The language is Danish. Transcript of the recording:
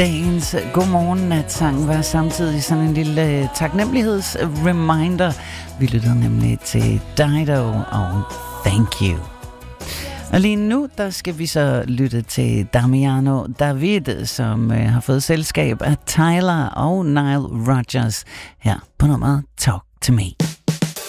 Dagens godmorgen-natsang var samtidig sådan en lille taknemmelighedsreminder. Vi lyttede nemlig til Dido og Thank You. Og lige nu, der skal vi så lytte til Damiano David, som har fået selskab af Tyler og Nile Rodgers her på nummeret Talk to Me.